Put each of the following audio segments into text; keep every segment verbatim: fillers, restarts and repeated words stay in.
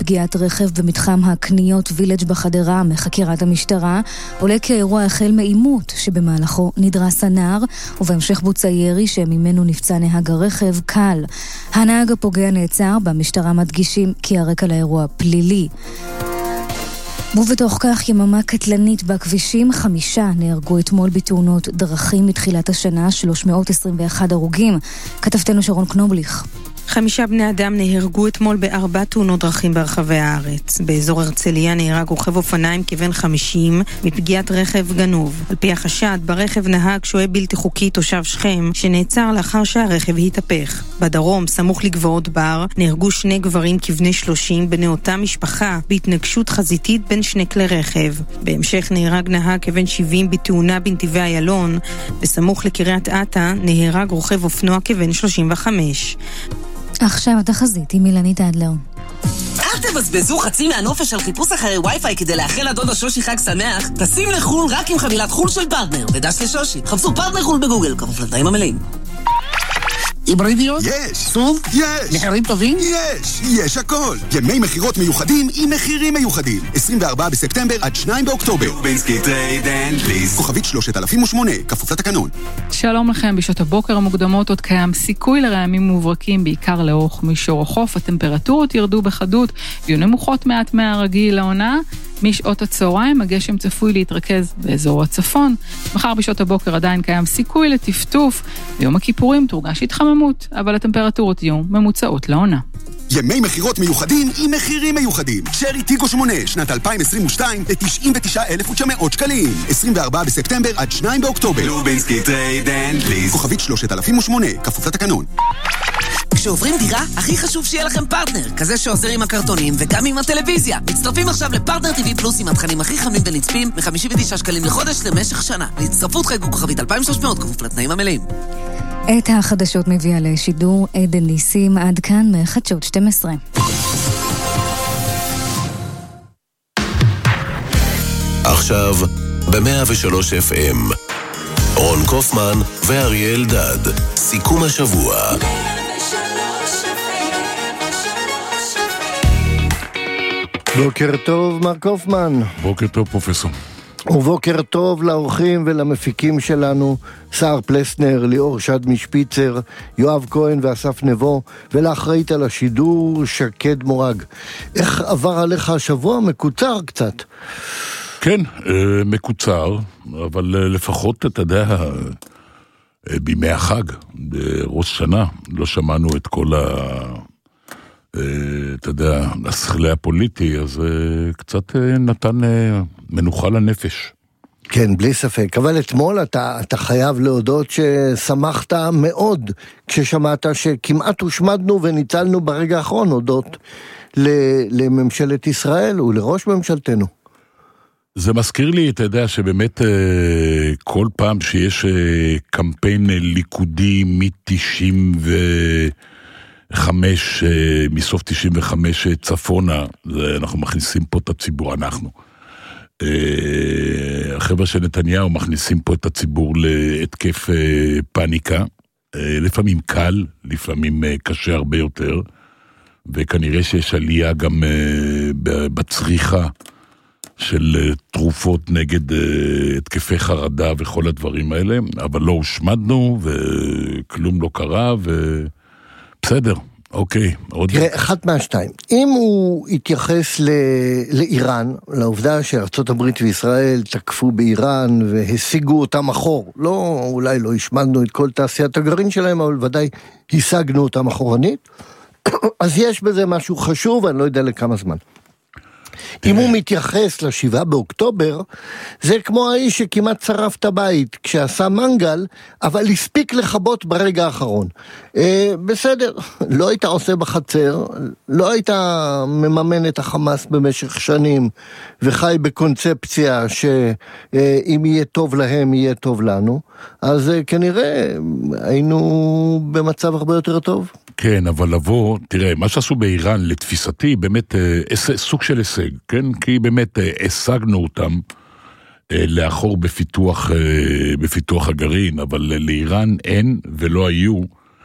מפגיעת רכב במתחם הקניות וילג' בחדרה. מחקירת המשטרה עולה כי האירוע החל מאימות שבמהלכו נדרס הנער, ובהמשך בוצע ירי שממנו נפצע נהג הרכב קל. הנהג הפוגע נעצר. במשטרה מדגישים כי הרקע לאירוע פלילי. ובתוך כך יממה קטלנית בכבישים. חמישה נהרגו אתמול בתאונות דרכים מתחילת השנה, שלוש מאות עשרים ואחת הרוגים. כתבתנו שרון קנובליך. חמישה בני אדם נהרגו אתמול בארבע תאונות דרכים ברחבי הארץ. באזור הרצליה נהרג רוכב אופניים כבן חמישים מפגיעת רכב גנוב. על פי החשד, ברכב נהג שוהה בלתי חוקי תושב שכם, שנעצר לאחר שהרכב התהפך. בדרום, סמוך לגבעות בר, נהרגו שני גברים כבני שלושים בני אותה משפחה בהתנגשות חזיתית בין שני כלי רכב. בהמשך נהרג נהג כבן שבעים בתאונה בנתיבי איילון. בסמוך לקריית אתא נהרג רוכב אופנוע כבן שלושים וחמש. עכשיו התחזית עם אילנית אדלר. אל תבזבזו חצי מהנופש על חיפוש אחרי וי-פיי כדי לאחל לדודה שושי חג שמח. טסים לחול רק עם חבילת חול של פרטנר ודש לשושי. חפשו פרטנר חול בגוגל, כפוף לתנאים המלאים. היברידיות? יש. סוב? יש. מחירים טובים? יש. יש הכל. ימי מחירות מיוחדים עם מחירים מיוחדים. עשרים וארבעה בספטמבר עד שניים באוקטובר. לובינסקי טרייד אנד פליז. כוכבית שלושת אלפים ושמונה, כפוף לתקנון. שלום לכם. בשעות הבוקר המוקדמות עוד קיים סיכוי לרעמים מוברקים, בעיקר לאורך מישור החוף. הטמפרטורות ירדו בחדות, יהיו נמוכות מעט מהרגיל לעונה. משעות הצהריים הגשם צפוי להתרכז באזור הצפון. מחר בשעות הבוקר עדיין קיים סיכוי לטפטוף. ביום הכיפורים תורגש התחממות, אבל הטמפרטורות יהיו ממוצעות לעונה. ימי מחירות מיוחדים עם מחירים מיוחדים. שרי טיגו שמונה, שנת אלפיים עשרים ושתיים, ל-תשעים ותשעה אלף ותשע מאות שקלים. עשרים וארבעה בספטמבר עד שניים באוקטובר. לובינסקי טרייד אנד פליז. כוכבית שלושת אלפים ושמונה, כפוף לתקנון. כשעוברים דירה, הכי חשוב שיהיה לכם פרטנר, כזה שעוזר עם הקרטונים וגם עם הטלוויזיה. מצטרפים עכשיו לפרטנר טיווי פלוס עם התכנים הכי חמים ונצפים, מ-חמישים ותשעה שקלים לחודש למשך שנה. להצטרפות חייגו כוכבית אלפיים ושלוש מאות, כפוף לתנאים המלאים. את החדשות מביאה לשידור עדן ניסים. עד כאן מחדשות שתים עשרה. עכשיו ב-מאה ושלוש אף אם רון קופמן ואריאל דד. סיכום השבוע. בוקר טוב מר קופמן. בוקר טוב פרופסור. ובוקר טוב לאורחים ולמפיקים שלנו, סער פלסנר, ליאור שד משפיצר, יואב כהן ואסף נבו, ולאחראית על השידור שקד מורג. איך עבר עליך השבוע? מקוצר קצת. כן, מקוצר, אבל לפחות אתה יודע, בימי החג, בראש שנה, לא שמענו את כל ה... אתה יודע, השכלי הפוליטי, אז קצת נתן מנוחה לנפש. כן, בלי ספק. אבל אתמול אתה, אתה חייב להודות ששמחת מאוד כששמעת שכמעט הושמדנו וניצלנו ברגע האחרון הודות לממשלת ישראל ולראש ממשלתנו. זה מזכיר לי, אתה יודע, שבאמת כל פעם שיש קמפיין ליכודי מ-תשעים ו... חמש, מסוף תשעים וחמש צפונה, אנחנו מכניסים פה את הציבור, אנחנו. החבר'ה של נתניהו מכניסים פה את הציבור להתקף פאניקה, לפעמים קל, לפעמים קשה הרבה יותר, וכנראה שיש עלייה גם בצריכה של תרופות נגד התקפי חרדה וכל הדברים האלה, אבל לא הושמדנו וכלום לא קרה ו... בסדר, אוקיי. עוד... תראה, אחת מהשתיים. אם הוא התייחס ל... לאיראן, לעובדה שארצות הברית וישראל תקפו באיראן והשיגו אותם אחור, לא, אולי לא השמדנו את כל תעשיית הגרעין שלהם, אבל ודאי השגנו אותם אחורנית, אז יש בזה משהו חשוב, אני לא יודע לכמה זמן. אם הוא מתייחס לשבעה באוקטובר, זה כמו האיש שכמעט שרף את הבית כשעשה מנגל, אבל הספיק לחבות ברגע האחרון. אה, בסדר, לא היית עושה בחצר, לא היית מממן את החמאס במשך שנים, וחי בקונספציה שאם יהיה טוב להם, יהיה טוב לנו, אז כנראה היינו במצב הרבה יותר טוב. כן, אבל לבוא, תראה, מה שעשו באיראן לתפיסתי, באמת סוג של הישג, כן? כי באמת השגנו אותם לאחור בפיתוח, בפיתוח הגרעין, אבל לאיראן אין ולא היו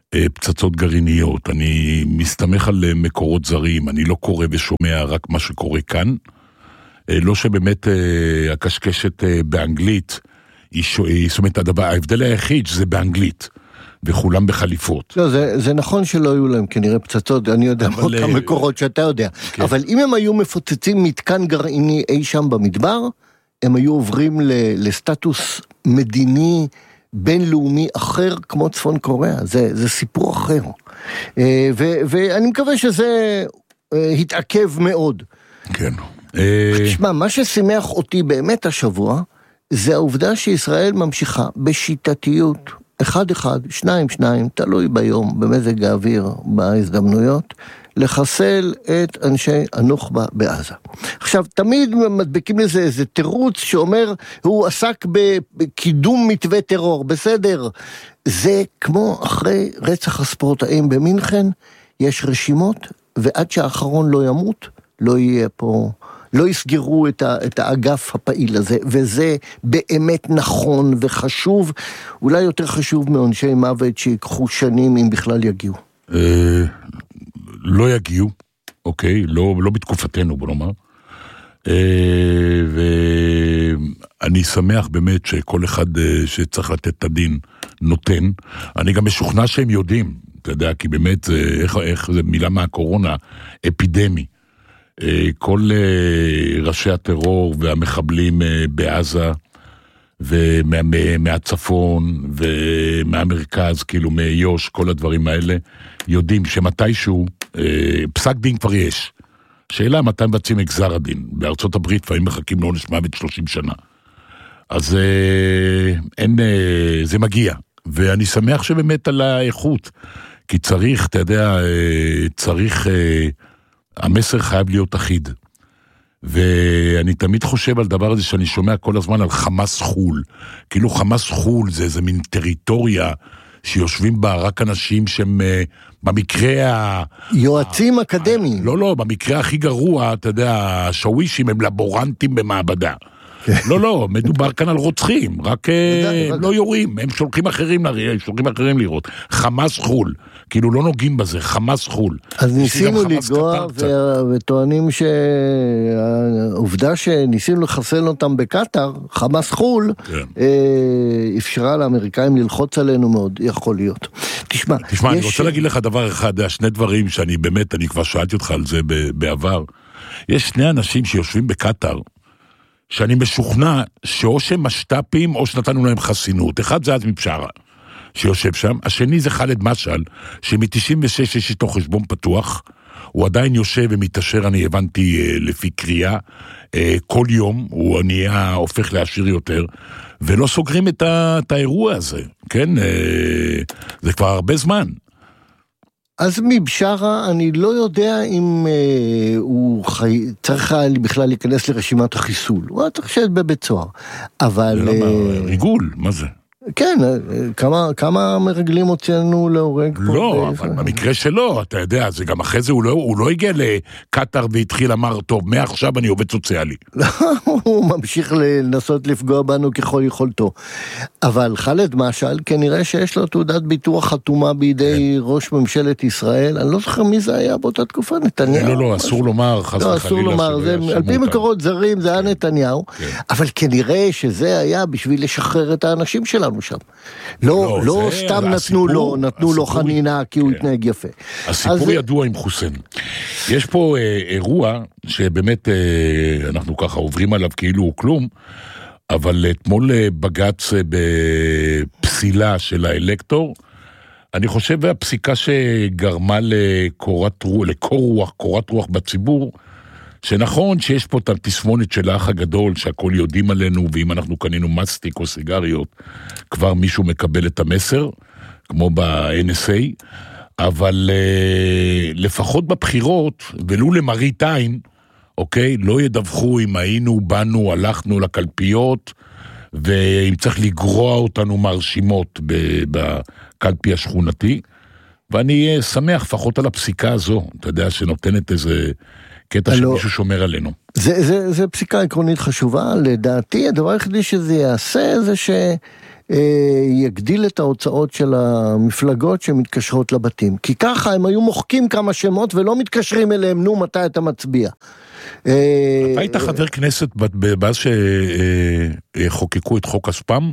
פצצות גרעיניות, אני מסתמך על מקורות זרים, אני לא קורא ושומע רק מה שקורה כאן, לא שבאמת הקשקשת באנגלית, זאת אומרת, הדבר, ההבדל היחיד שזה באנגלית, וכולם בחליפות. לא, זה, זה נכון שלא היו להם כנראה פצצות, אני יודע מאותם ל... מקורות שאתה יודע, כן. אבל אם הם היו מפוצצים מתקן גרעיני אי שם במדבר, הם היו עוברים ל, לסטטוס מדיני בינלאומי אחר כמו צפון קוריאה, זה, זה סיפור אחר. ו, ואני מקווה שזה התעכב מאוד. כן. תשמע, מה ששימח אותי באמת השבוע, זה העובדה שישראל ממשיכה בשיטתיות, אחד אחד, שניים שניים, תלוי ביום, במזג האוויר, בהזדמנויות, לחסל את אנשי הנוח'בה בעזה. עכשיו, תמיד מדבקים לזה איזה תירוץ שאומר, הוא עסק בקידום מתווה טרור, בסדר. זה כמו אחרי רצח הספורטאים במינכן, יש רשימות, ועד שהאחרון לא ימות, לא יהיה פה... לא יסגרו את, ה, את האגף הפעיל הזה, וזה באמת נכון וחשוב, אולי יותר חשוב מעונשי מוות שיקחו שנים אם בכלל יגיעו. לא יגיעו, אוקיי, לא, לא בתקופתנו, בוא נאמר. ואני שמח באמת שכל אחד שצריך לתת את הדין נותן. אני גם משוכנע שהם יודעים, אתה יודע, כי באמת, איך, איך זה מילה מהקורונה, אפידמי. כל ראשי הטרור והמחבלים בעזה ומהצפון ומהמרכז, כאילו מיוש, כל הדברים האלה, יודעים שמתישהו, פסק דין כבר יש. שאלה מתי מבצעים את גזר הדין. בארצות הברית פעמים מחכים לעונש מוות שלושים שנה. אז אין, זה מגיע. ואני שמח שבאמת על האיכות. כי צריך, אתה יודע, צריך... המסר חייב להיות אחיד. ואני תמיד חושב על דבר הזה שאני שומע כל הזמן על חמאס חול. כאילו חמאס חול זה איזה מין טריטוריה שיושבים בה רק אנשים שהם במקרה ה... יועצים ה... אקדמיים. לא, לא, במקרה הכי גרוע, אתה יודע, השווישים הם לבורנטים במעבדה. לא, לא, מדובר כאן על רוצחים, רק הם לא יורים, הם שולחים אחרים לראות, שולחים אחרים לראות. חמאס חול, כאילו לא נוגעים בזה, חמאס חול. אז ניסינו לגוע וטוענים שהעובדה שניסינו לחסל אותם בקטר, חמאס חול, אפשרה לאמריקאים ללחוץ עלינו מאוד, יכול להיות. תשמע, תשמע, אני רוצה להגיד לך דבר אחד, שני דברים שאני באמת, אני כבר שאלתי אותך על זה בעבר. יש שני אנשים שיושבים בקטר, שאני משוכנע שאו שהם משת"פים או שנתנו להם חסינות. אחד זה אז מבשרה שיושב שם, השני זה חלד משל, שמ-תשעים ושש יש איתו חשבון פתוח, הוא עדיין יושב ומתאשר, אני הבנתי לפי קריאה, כל יום הוא נהיה הופך לעשיר יותר, ולא סוגרים את, ה- את האירוע הזה, כן? זה כבר הרבה זמן. אז מבשרה אני לא יודע אם אה, הוא חי... צריך בכלל להיכנס לרשימת החיסול, הוא היה צריך לשבת בבית סוהר, אבל... אה... ריגול, מה זה? כן, כמה, כמה מרגלים הוצאנו להורג פה? לא, אבל במקרה שלו, אתה יודע, זה גם אחרי זה, הוא לא, הוא לא הגיע לקטר והתחיל אמר, טוב, מעכשיו אני עובד סוציאלי. לא, הוא ממשיך לנסות לפגוע בנו ככל יכולתו. אבל חלד משל, כנראה שיש לו תעודת ביטוח חתומה בידי כן. ראש ממשלת ישראל, אני לא זוכר מי זה היה באותה תקופה, נתניהו. לא, לא, אסור לומר, חס לא, אסור לומר, זה, על פי מקורות זרים, זה היה נתניהו, כן. אבל כנראה שזה היה בשביל לשחרר את האנשים שלנו שם. לא, לא סתם נתנו לו, נתנו לו חנינה, כי הוא התנהג יפה. הסיפור ידוע עם חוסן. יש פה אירוע שבאמת אנחנו ככה עוברים עליו כאילו הוא כלום, אבל אתמול בג"ץ בפסילה של האלקטור, אני חושב והפסיקה שגרמה לקורת רוח, לקור רוח, קורת רוח בציבור, שנכון שיש פה את התסמונת של האח הגדול, שהכל יודעים עלינו, ואם אנחנו קנינו מסטיק או סיגריות, כבר מישהו מקבל את המסר, כמו ב-אן אס איי, אבל uh, לפחות בבחירות, ולו למראית עין, אוקיי, לא ידווחו אם היינו, באנו, הלכנו לקלפיות, ואם צריך לגרוע אותנו מהרשימות בקלפי השכונתי, ואני שמח לפחות על הפסיקה הזו, אתה יודע, שנותנת איזה... קטע שמישהו שומר עלינו. זה, זה, זה פסיקה עקרונית חשובה, לדעתי, הדבר היחידי שזה יעשה זה יגדיל את ההוצאות של המפלגות שמתקשרות לבתים. כי ככה הם היו מוחקים כמה שמות ולא מתקשרים אליהם, נו, מתי אתה מצביע. אתה היית חבר כנסת באז שחוקקו את חוק הספאם?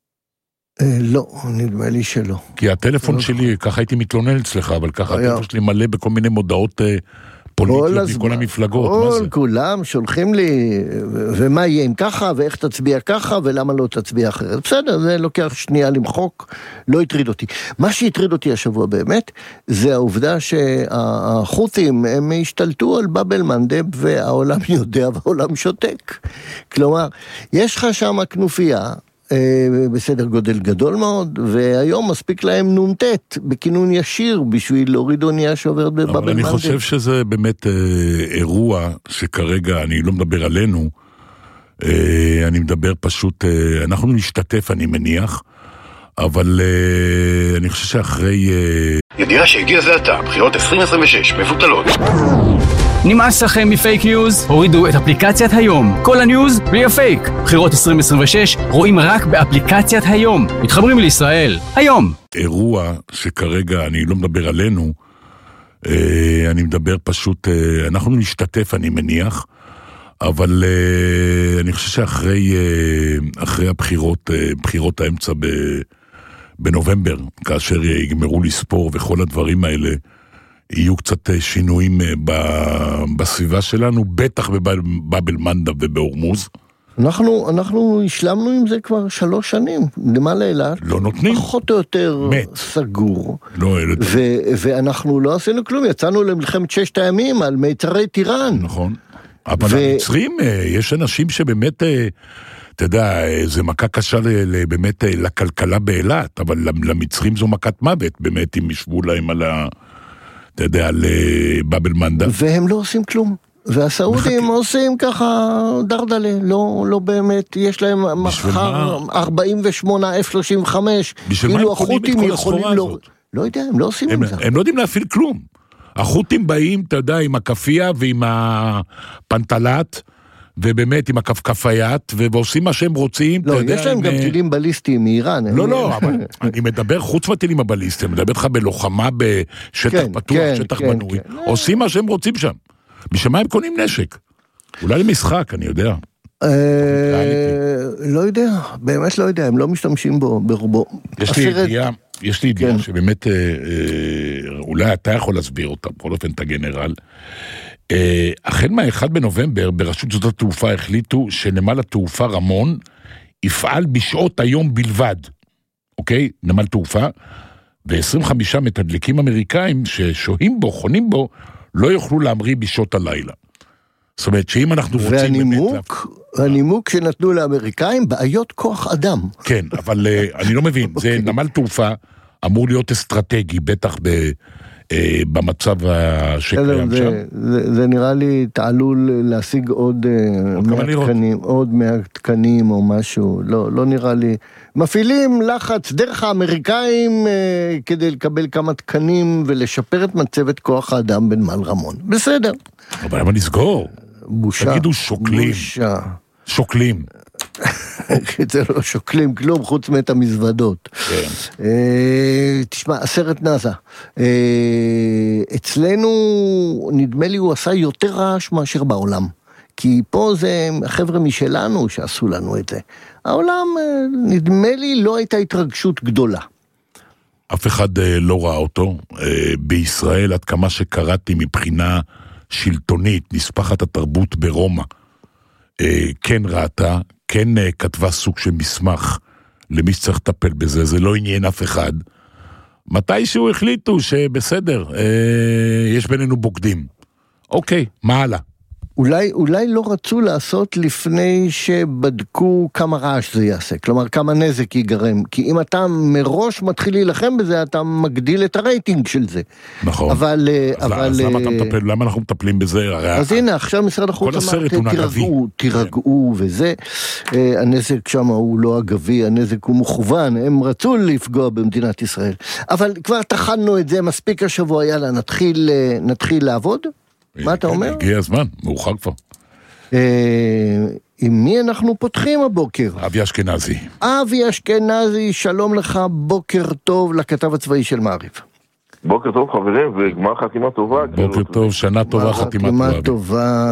לא, נדמה לי שלא. כי הטלפון שלי, ככה הייתי מתלונן אצלך, אבל ככה הטלפון שלי מלא בכל מיני מודעות פוליטיות מכל המפלגות. מה זה? כולם שולחים לי, ומה יהיה אם ככה, ואיך תצביע ככה, ולמה לא תצביע אחרת. בסדר, זה לוקח שנייה למחוק, לא יטריד אותי. מה שהטריד אותי השבוע באמת, זה העובדה שהחות'ים, הם השתלטו על באבל מנדב, והעולם יודע והעולם שותק. כלומר, יש לך שם כנופיה, בסדר גודל גדול מאוד, והיום מספיק להם נונטט בכינון ישיר בשביל להוריד אונייה שעוברת בבאבל מנדב. אבל אני חושב שזה באמת אירוע שכרגע, אני לא מדבר עלינו, אני מדבר פשוט, אנחנו נשתתף אני מניח, אבל אני חושב שאחרי... ידיעה שהגיע זה עתה, בחירות עשרים עשרים ושש מבוטלות. נמאס לכם מפייק ניוז? הורידו את אפליקציית היום. כל הניוז בלי הפייק. בחירות עשרים עשרים ושש רואים רק באפליקציית היום. מתחברים לישראל. היום. אירוע שכרגע אני לא מדבר עלינו, אני מדבר פשוט, אנחנו נשתתף אני מניח, אבל אני חושב שאחרי אחרי הבחירות, בחירות האמצע בנובמבר, כאשר יגמרו לספור וכל הדברים האלה, יהיו קצת שינויים בסביבה שלנו, בטח בבאבל מנדב ובהורמוז. אנחנו, אנחנו השלמנו עם זה כבר שלוש שנים, למעלה אילת. לא נותנים. פחות או יותר מת. סגור. לא, אלה... ו- ואנחנו לא עשינו כלום, יצאנו למלחמת ששת הימים על מיצרי טיראן. נכון. אבל ו- המצרים, יש אנשים שבאמת... אתה יודע, זה מכה קשה באמת לכלכלה באילת, אבל למצרים זו מכת מוות, באמת, אם ישבו להם על ה... אתה יודע, על באבל מנדב. והם לא עושים כלום. והסעודים עושים ככה דרדלה, לא, לא באמת, יש להם מחר ארבעים ושמונה אף שלושים וחמש, כאילו החות'ים יכולים לא... לא יודע, הם לא עושים הם, את זה. הם לא יודעים להפעיל כלום. החות'ים באים, אתה יודע, עם הקפייה ועם הפנטלט, ובאמת עם הכפכפיית, ועושים מה שהם רוצים. לא, יש להם גם טילים בליסטיים מאיראן. לא, לא, אבל אני מדבר חוץ מהטילים הבליסטיים, אני מדבר לך בלוחמה בשטח פתוח, שטח בנוי. עושים מה שהם רוצים שם. בשביל מה הם קונים נשק? אולי למשחק, אני יודע. לא יודע, באמת לא יודע, הם לא משתמשים בו ברובו. יש לי ידיעה, יש לי ידיעה שבאמת, אולי אתה יכול להסביר אותה, בכל אופן את הגנרל. החל מה-אחד בנובמבר, ברשות שדות התעופה החליטו שנמל התעופה רמון יפעל בשעות היום בלבד, אוקיי? נמל תעופה, ו-עשרים וחמישה מתדלקים אמריקאים ששוהים בו, חונים בו, לא יוכלו להמריא בשעות הלילה. זאת אומרת שאם אנחנו רוצים... והנימוק, הנימוק שנתנו לאמריקאים, בעיות כוח אדם. כן, אבל אני לא מבין, זה נמל תעופה אמור להיות אסטרטגי, בטח ב... במצב שקיים שם. זה נראה לי תעלול להשיג עוד מאה תקנים, עוד מאה תקנים או משהו, לא נראה לי. מפעילים לחץ דרך האמריקאים כדי לקבל כמה תקנים ולשפר את מצבת כוח האדם בנמל רמון. בסדר. אבל למה נסגור? בושה. תגידו שוקלים. בושה. שוקלים. זה לא שוקלים כלום חוץ מאת המזוודות. תשמע, הסרט נאזה. אצלנו, נדמה לי, הוא עשה יותר רעש מאשר בעולם. כי פה זה החבר'ה משלנו שעשו לנו את זה. העולם, נדמה לי, לא הייתה התרגשות גדולה. אף אחד לא ראה אותו. בישראל, עד כמה שקראתי מבחינה שלטונית, נספחת התרבות ברומא, כן ראתה, כן כתבה סוג של מסמך למי שצריך לטפל בזה, זה לא עניין אף אחד. מתישהו החליטו שבסדר, יש בינינו בוגדים. אוקיי, מה הלאה? אולי, אולי לא רצו לעשות לפני שבדקו כמה רעש זה יעשה, כלומר כמה נזק ייגרם, כי אם אתה מראש מתחיל להילחם בזה, אתה מגדיל את הרייטינג של זה. נכון. אבל... אז, אבל אז למה, אתה מטפל, למה אנחנו מטפלים בזה? אז הנה, עכשיו משרד החוץ אמר, תירגעו, תירגעו וזה, הנזק שם הוא לא אגבי, הנזק הוא מכוון, הם רצו לפגוע במדינת ישראל. אבל כבר תחלנו את זה, מספיק השבוע, יאללה, נתחיל, נתחיל לעבוד? מה אתה אומר? הגיע הזמן, מאוחר כבר. עם מי אנחנו פותחים הבוקר? אבי אשכנזי. אבי אשכנזי, שלום לך, בוקר טוב לכתב הצבאי של מעריב. בוקר טוב חברים, וגמר חתימה טובה. בוקר טוב, שנה טובה, חתימה טובה. חתימה טובה.